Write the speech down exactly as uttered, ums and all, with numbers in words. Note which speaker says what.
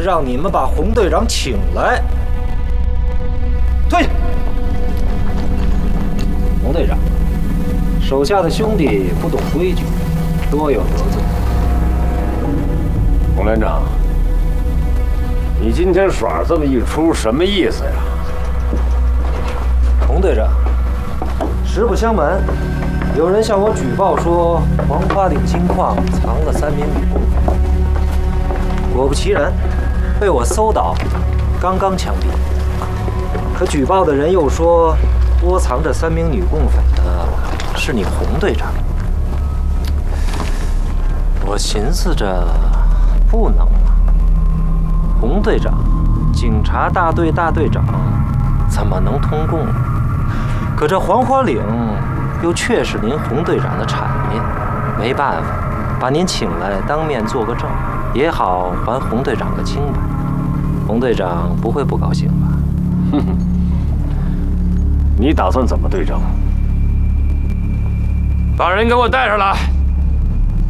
Speaker 1: 让你们把洪队长请来。退下！洪队长，手下的兄弟不懂规矩，多有得罪。
Speaker 2: 洪连长，你今天耍这么一出，什么意思呀？
Speaker 1: 洪队长，实不相瞒，有人向我举报说黄花岭金矿藏了三名女工匪，果不其然，被我搜到，刚刚枪毙。可举报的人又说，窝藏着三名女共匪的是你洪队长。我寻思着，不能啊，洪队长，警察大队大队长，怎么能通共呢？可这黄花岭又确是您洪队长的产业，没办法，把您请来当面做个证，也好还洪队长个清白。洪队长不会不高兴吧？
Speaker 2: 哼哼，你打算怎么对证？
Speaker 3: 把人给我带上来。